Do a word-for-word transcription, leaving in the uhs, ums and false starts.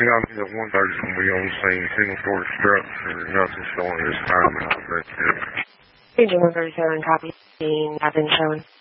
got me that one thirty's going to be on the same single-story structure. Nothing showing this time out. That's it. Agent one thirty-seven, copy. Nothing showing.